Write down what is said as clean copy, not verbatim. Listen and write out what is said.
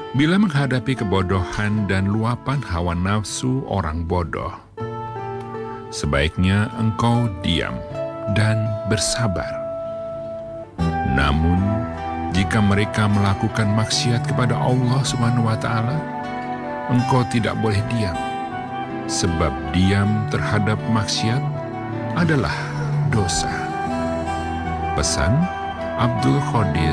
Bila menghadapi kebodohan dan luapan hawa nafsu orang bodoh, sebaiknya engkau diam dan bersabar. Namun, jika mereka melakukan maksiat kepada Allah SWT, engkau tidak boleh diam, sebab diam terhadap maksiat adalah dosa. Pesan Abdul Qadir